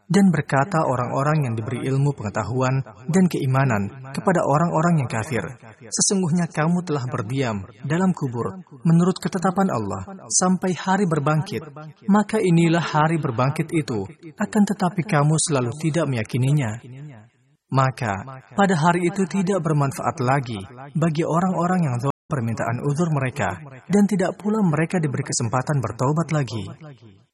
Dan berkata orang-orang yang diberi ilmu pengetahuan dan keimanan kepada orang-orang yang kafir, sesungguhnya kamu telah berdiam dalam kubur menurut ketetapan Allah sampai hari berbangkit. Maka inilah hari berbangkit itu, akan tetapi kamu selalu tidak meyakininya. Maka pada hari itu tidak bermanfaat lagi bagi orang-orang yang zalim permintaan uzur mereka, dan tidak pula mereka diberi kesempatan bertaubat lagi.